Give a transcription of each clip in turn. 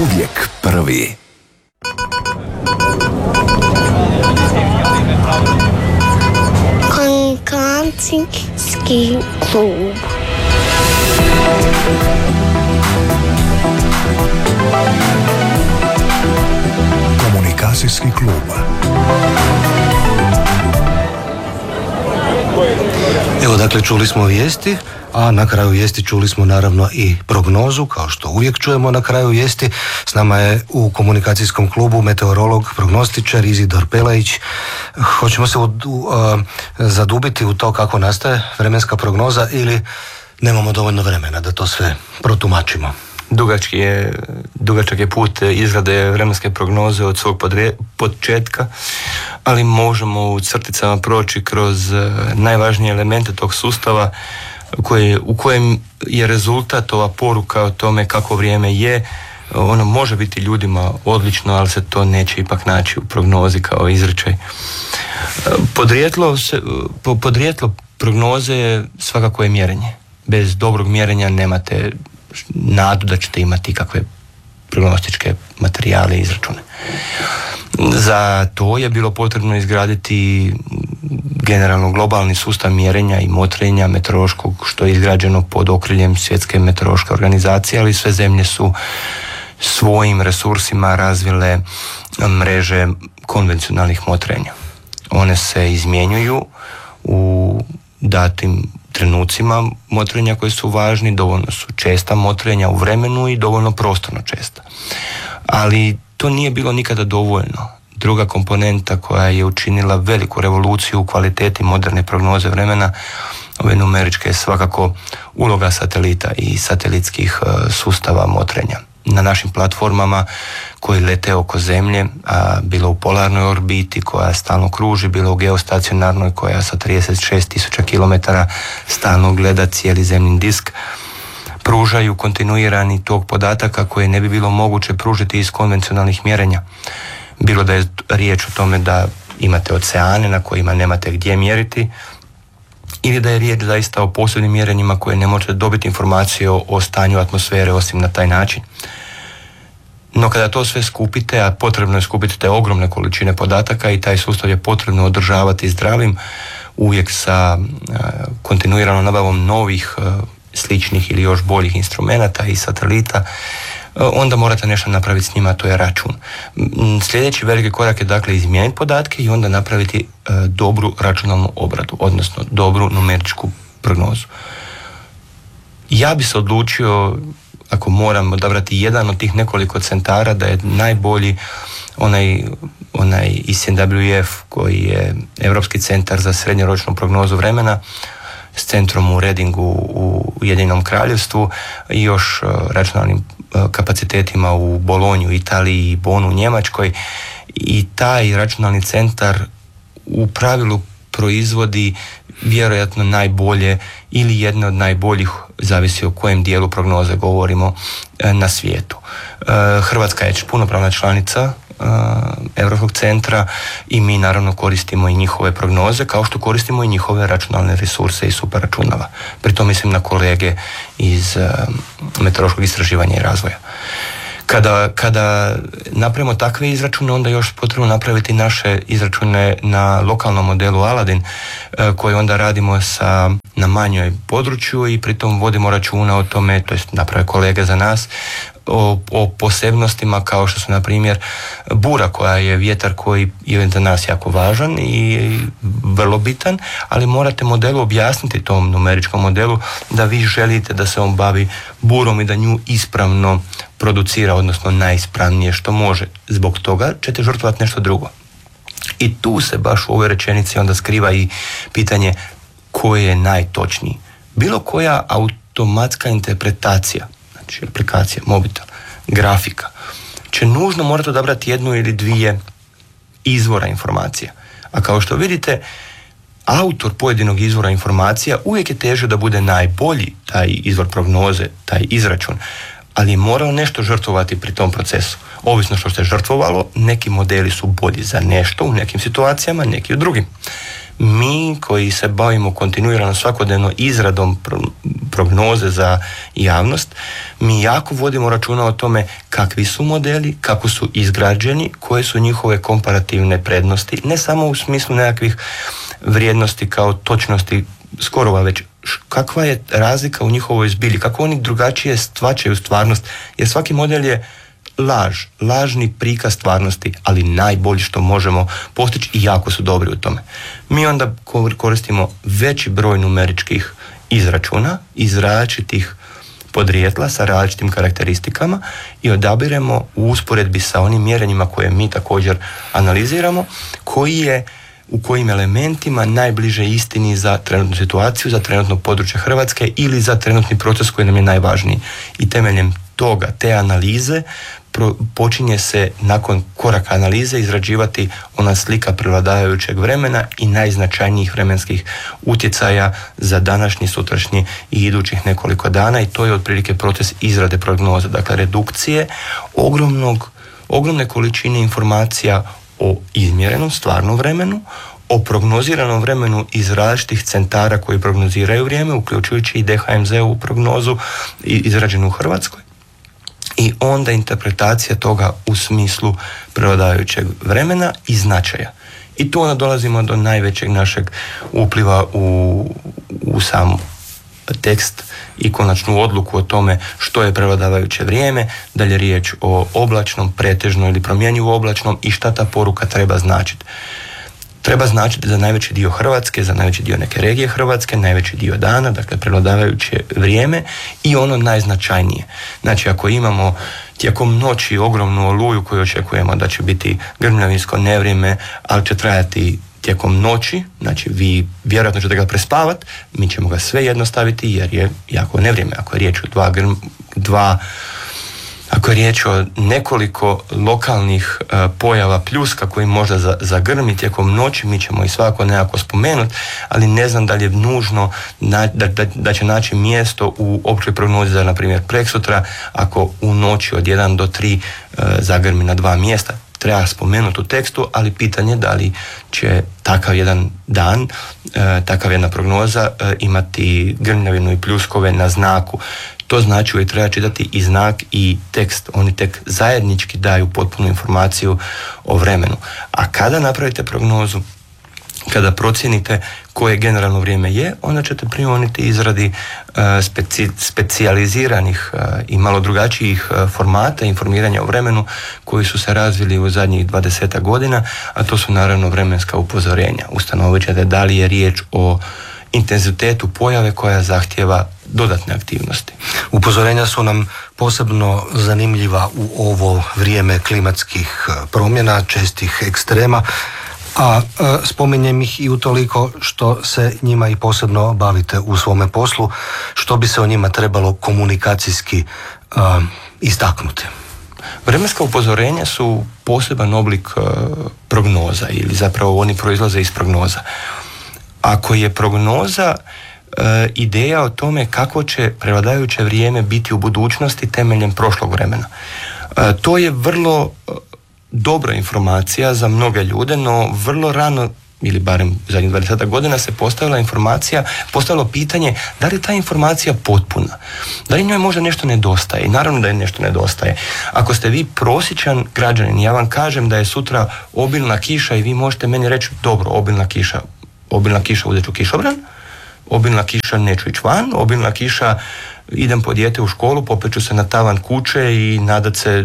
Uvijek prvi. Komunikacijski klub. Komunikacijski klub. Evo, dakle, čuli smo vijesti, a na kraju vijesti čuli smo naravno i prognozu, kao što uvijek čujemo na kraju vijesti. S nama je u komunikacijskom klubu meteorolog, prognostičar Izidor Pelajić. Hoćemo se zadubiti u to kako nastaje vremenska prognoza ili nemamo dovoljno vremena da to sve protumačimo? Dugačak je put izrade vremenske prognoze od svog početka, ali možemo u crticama proći kroz najvažnije elemente tog sustava u kojem je rezultat, ova poruka o tome kako vrijeme je. Ono može biti ljudima odlično, ali se to neće ipak naći u prognozi kao izričaj. Podrijetlo prognoze je svakako je mjerenje. Bez dobrog mjerenja nemate nadu da ćete imati kakve prognostičke materijale i izračune. Za to je bilo potrebno izgraditi generalno globalni sustav mjerenja i motrenja meteorološkog, što je izgrađeno pod okriljem Svjetske meteorološke organizacije, ali sve zemlje su svojim resursima razvile mreže konvencionalnih motrenja. One se izmjenjuju u datim trenucima motrenja koji su važni, dovoljno su česta motrenja u vremenu i dovoljno prostorno česta. Ali to nije bilo nikada dovoljno. Druga komponenta koja je učinila veliku revoluciju u kvaliteti moderne prognoze vremena, ove numeričke, je svakako uloga satelita i satelitskih sustava motrenja. Na našim platformama koji lete oko Zemlje, a bilo u polarnoj orbiti koja stalno kruži, bilo u geostacionarnoj koja sa 36.000 km stalno gleda cijeli zemljin disk, pružaju kontinuirani tok podataka koje ne bi bilo moguće pružiti iz konvencionalnih mjerenja. Bilo da je riječ o tome da imate oceane na kojima nemate gdje mjeriti, ili da je riječ zaista o posebnim mjerenjima koje ne možete dobiti informaciju o stanju atmosfere osim na taj način. No kada to sve skupite, a potrebno je skupiti te ogromne količine podataka i taj sustav je potrebno održavati zdravim, uvijek sa kontinuiranom nabavom novih, sličnih ili još boljih instrumenata i satelita, onda morate nešto napraviti s njima, a to je račun. Sljedeći veliki korak je dakle izmijeniti podatke i onda napraviti dobru računalnu obradu, odnosno dobru numeričku prognozu. Ja bi se odlučio, ako moram odabrati jedan od tih nekoliko centara, da je najbolji onaj ICNWF, koji je Europski centar za srednjoročnu prognozu vremena, s centrom u Redingu u Ujedinjenom Kraljevstvu i još računalnim kapacitetima u Bolonju u Italiji i Bonu u Njemačkoj. I taj računalni centar u pravilu proizvodi vjerojatno najbolje ili jedne od najboljih, zavisi o kojem dijelu prognoze govorimo, na svijetu. Hrvatska je punopravna članica Europskog centra i mi naravno koristimo i njihove prognoze, kao što koristimo i njihove računalne resurse i superračunala. Pritom mislim na kolege iz meteorološkog istraživanja i razvoja. Kada napravimo takve izračune, onda još potrebno napraviti naše izračune na lokalnom modelu Aladin, koji onda radimo na manjoj području i pritom vodimo računa o tome, to jest naprave kolege za nas, o posebnostima kao što su na primjer bura, koja je vjetar koji je za nas jako važan i vrlo bitan, ali morate modelu objasniti, tom numeričkom modelu, da vi želite da se on bavi burom i da nju ispravno producira, odnosno najispravnije što može. Zbog toga ćete žrtvovati nešto drugo. I tu se baš u ovoj rečenici onda skriva i pitanje koje je najtočniji. Bilo koja automatska interpretacija, znači aplikacija, mobitel, grafika, će nužno morati odabrati jednu ili dvije izvora informacija. A kao što vidite, autor pojedinog izvora informacija uvijek je težio da bude najbolji, taj izvor prognoze, taj izračun, ali je morao nešto žrtvovati pri tom procesu. Ovisno što se žrtvovalo, neki modeli su bolji za nešto u nekim situacijama, neki u drugim. Mi koji se bavimo kontinuirano svakodnevno izradom prognoze za javnost, mi jako vodimo računa o tome kakvi su modeli, kako su izgrađeni, koje su njihove komparativne prednosti, ne samo u smislu nekakvih vrijednosti kao točnosti skorova, već kakva je razlika u njihovoj zbilji, kako oni drugačije shvaćaju stvarnost, jer svaki model je lažni prikaz stvarnosti, ali najbolji što možemo postići i jako su dobri u tome. Mi onda koristimo veći broj numeričkih izračuna iz različitih podrijetla sa različitim karakteristikama i odabiremo u usporedbi sa onim mjerenjima koje mi također analiziramo, u kojim elementima najbliže istini za trenutnu situaciju, za trenutno područje Hrvatske ili za trenutni proces koji nam je najvažniji. I temeljem toga, te analize, počinje se nakon koraka analize izrađivati ona slika prevladavajućeg vremena i najznačajnijih vremenskih utjecaja za današnji, sutrašnji i idućih nekoliko dana, i to je otprilike proces izrade prognoza, dakle redukcije ogromne količine informacija o izmjerenom stvarnom vremenu, o prognoziranom vremenu iz različitih centara koji prognoziraju vrijeme, uključujući i DHMZ-ovu prognozu izrađenu u Hrvatskoj, i onda interpretacija toga u smislu prevladavajućeg vremena i značaja. I tu onda dolazimo do najvećeg našeg upliva u sam tekst i konačnu odluku o tome što je prevladavajuće vrijeme, da li je riječ o oblačnom, pretežno ili promjenjivo oblačnom i šta ta poruka treba značiti. Treba značiti za najveći dio Hrvatske, za najveći dio neke regije Hrvatske, najveći dio dana, dakle prevladavajuće vrijeme i ono najznačajnije. Znači, ako imamo tijekom noći ogromnu oluju koju očekujemo da će biti grmljavinsko nevrijeme, ali će trajati tijekom noći, znači vi vjerojatno ćete ga prespavati, mi ćemo ga svejedno staviti jer je jako nevrijeme. Ako je riječ o nekoliko lokalnih pojava pljuska koji možda zagrmi tijekom noći, mi ćemo i svako nekako spomenuti, ali ne znam da li je nužno da će naći mjesto u općoj prognozi za, na primjer, preksutra, ako u noći od 1 do 3 zagrmi na 2 mjesta. Treba spomenuti u tekstu, ali pitanje da li će takav jedan dan, takav jedna prognoza imati grmljavinu i pljuskove na znaku. To znači da treba čitati i znak i tekst. Oni tek zajednički daju potpunu informaciju o vremenu. A kada napravite prognozu, kada procijenite koje generalno vrijeme je, onda ćete prioniti izradi specijaliziranih i malo drugačijih formata informiranja o vremenu koji su se razvili u zadnjih 20 godina, a to su naravno vremenska upozorenja. Ustanovit ćete da li je riječ o intenzitetu pojave koja zahtijeva dodatne aktivnosti. Upozorenja su nam posebno zanimljiva u ovo vrijeme klimatskih promjena, čestih ekstrema, a spominjem ih i utoliko što se njima i posebno bavite u svome poslu, što bi se o njima trebalo komunikacijski istaknuti. Vremenska upozorenja su poseban oblik prognoza, ili zapravo oni proizlaze iz prognoza. Ako je prognoza ideja o tome kako će prevladajuće vrijeme biti u budućnosti temeljem prošlog vremena, to je vrlo dobra informacija za mnoge ljude, no vrlo rano, ili barem zadnjih 20 godina, se postavilo pitanje da li je ta informacija potpuna, da li njoj možda nešto nedostaje. I naravno da je nešto nedostaje. Ako ste vi prosječan građanin, ja vam kažem da je sutra obilna kiša i vi možete meni reći, dobro, obilna kiša, uzet ću kišobran, obilna kiša, neću ići van, obilna kiša, idem po dijete u školu, popeću se na tavan kuće i nadat se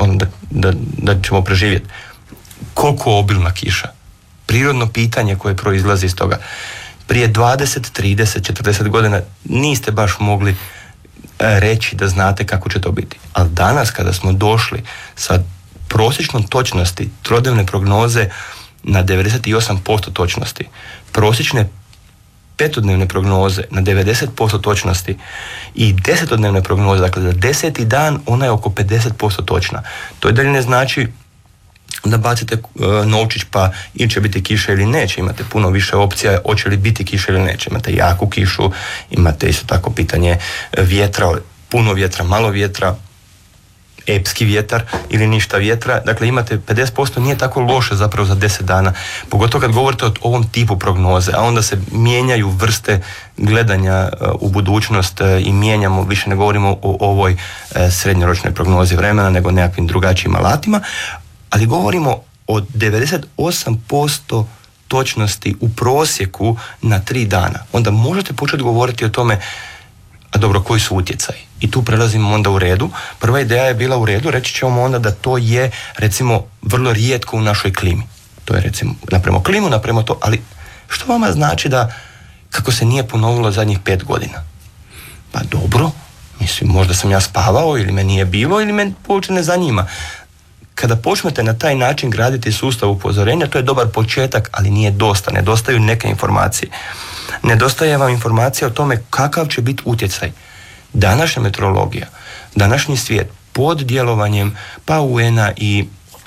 da ćemo preživjeti. Koliko obilna kiša? Prirodno pitanje koje proizlazi iz toga. Prije 20, 30, 40 godina niste baš mogli reći da znate kako će to biti. Ali danas, kada smo došli sa prosječnom točnosti trodnevne prognoze na 98% točnosti, prosječne petodnevne prognoze na 90% točnosti i desetodnevne prognoze, dakle za 10. dan ona je oko 50% točna. To i dalje ne znači da bacite novčić pa ili će biti kiša ili neće. Imate puno više opcija hoće li biti kiša ili neće. Imate jaku kišu, imate isto tako pitanje vjetra, puno vjetra, malo vjetra epski vjetar ili ništa vjetra. Dakle, imate 50%, nije tako loše zapravo za 10 dana. Pogotovo kad govorite o ovom tipu prognoze, a onda se mijenjaju vrste gledanja u budućnost i mijenjamo, više ne govorimo o ovoj srednjoročnoj prognozi vremena, nego nekakvim drugačijim alatima, ali govorimo o 98% točnosti u prosjeku na 3 dana. Onda možete početi govoriti o tome, a dobro, koji su utjecaji? I tu prelazimo onda u redu. Prva ideja je bila u redu, reći ćemo onda da to je, recimo, vrlo rijetko u našoj klimi. To je, recimo, napravimo klimu, napravimo to, ali što vama znači da kako se nije ponovilo zadnjih 5 godina? Pa dobro, mislim, možda sam ja spavao ili me nije bilo ili me uopće ne zanima. Kada počnete na taj način graditi sustav upozorenja, to je dobar početak, ali nije dosta. Nedostaju neke informacije. Nedostaje vam informacija o tome kakav će biti utjecaj. Današnja meteorologija, današnji svijet pod djelovanjem pa UN-a i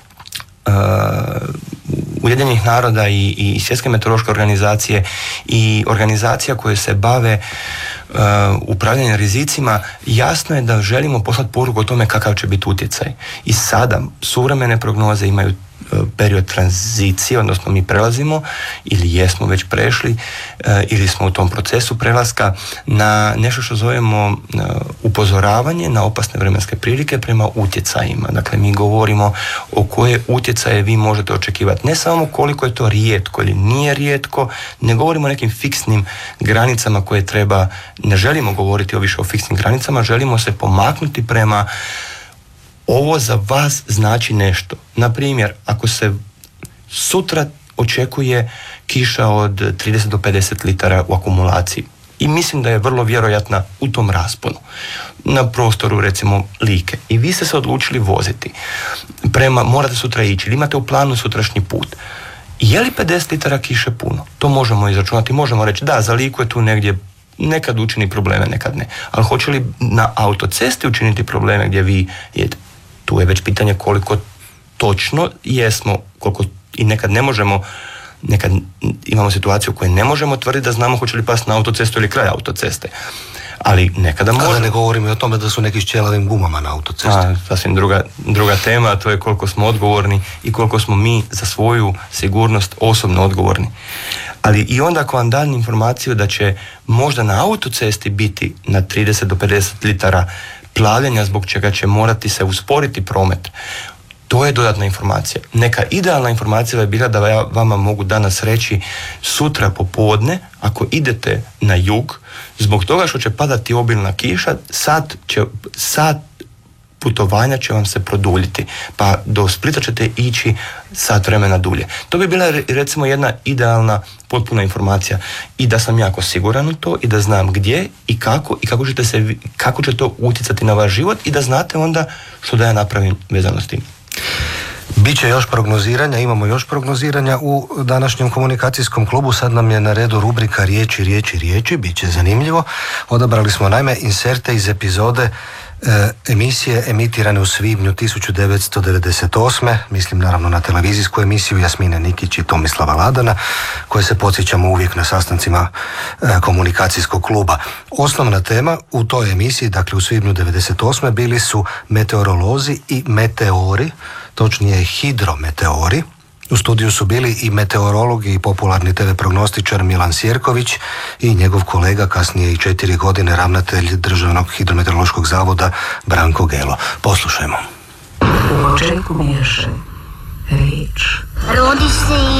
Ujedinjenih naroda i Svjetske meteorološke organizacije i organizacija koje se bave upravljanjem rizicima, jasno je da želimo poslati poruku o tome kakav će biti utjecaj. I sada suvremene prognoze imaju period tranzicije, odnosno mi prelazimo ili jesmo već prešli ili smo u tom procesu prelaska na nešto što zovemo upozoravanje na opasne vremenske prilike prema utjecajima. Dakle, mi govorimo o koje utjecaje vi možete očekivati. Ne samo koliko je to rijetko ili nije rijetko, ne govorimo o nekim fiksnim granicama koje treba, ne želimo govoriti više o fiksnim granicama, želimo se pomaknuti prema ovo za vas znači nešto. Na primjer, ako se sutra očekuje kiša od 30 do 50 litara u akumulaciji i mislim da je vrlo vjerojatna u tom rasponu na prostoru, recimo, Like, i vi ste se odlučili voziti morate sutra ići ili imate u planu sutrašnji put, je li 50 litara kiše puno? To možemo izračunati, možemo reći da, za Liku je tu negdje, nekad učini probleme, nekad ne, ali hoće li na autocesti učiniti probleme gdje vi jedete? Tu je već pitanje koliko točno jesmo, koliko i nekad ne možemo, nekad imamo situaciju u kojoj ne možemo tvrditi da znamo hoće li pasti na autocestu ili kraj autoceste. Ali nekada možemo. Kada ne govorimo i o tome da su neki s ćelavim gumama na autocesti. Sasvim druga tema, a to je koliko smo odgovorni i koliko smo mi za svoju sigurnost osobno odgovorni. Ali i onda ako vam dam informaciju da će možda na autocesti biti na 30 do 50 litara plavljenja zbog čega će morati se usporiti promet, to je dodatna informacija. Neka idealna informacija je bila da ja vama mogu danas reći sutra popodne, ako idete na jug, zbog toga što će padati obilna kiša, sat putovanja će vam se produljiti, pa do Splita ćete ići sat vremena dulje. To bi bila, recimo, jedna idealna potpuna informacija i da sam jako siguran u to i da znam gdje i kako će to utjecati na vaš život i da znate onda što da ja napravim vezano s tim. Biće još prognoziranja, imamo još prognoziranja u današnjem komunikacijskom klubu. Sad nam je na redu rubrika riječi, bit će zanimljivo. Odabrali smo naime inserte iz epizode emisije emitirane u svibnju 1998. Mislim naravno na televizijsku emisiju Jasmine Nikić i Tomislava Ladana, koje se podsjećamo uvijek na sastancima komunikacijskog kluba. Osnovna tema u toj emisiji, dakle u svibnju 1998. bili su meteorolozi i meteori, točnije hidrometeori. U studiju su bili i meteorolog i popularni TV prognostičar Milan Sjerković i njegov kolega, kasnije i 4 godine ravnatelj Državnog hidrometeorološkog zavoda Branko Gelo. Poslušajmo. U početku bijaše riječ. Rodi se